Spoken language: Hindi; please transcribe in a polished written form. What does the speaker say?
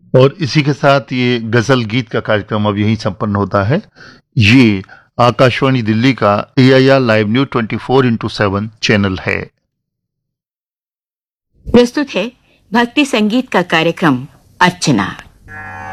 और इसी के साथ ये गजल गीत का कार्यक्रम अब यहीं संपन्न होता है। ये आकाशवाणी दिल्ली का AIR live news 24x7 channel है। प्रस्तुत है भक्ति संगीत का कार्यक्रम अर्चना।